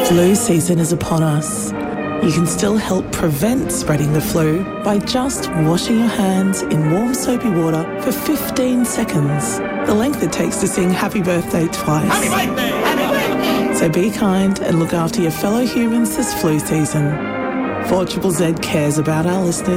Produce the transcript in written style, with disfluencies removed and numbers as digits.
Flu season is upon us. You can still help prevent spreading the flu by just washing your hands in warm soapy water for 15 seconds, the length it takes to sing Happy Birthday twice. Happy birthday! Happy birthday! So be kind and look after your fellow humans this flu season. 4ZZZ cares about our listeners.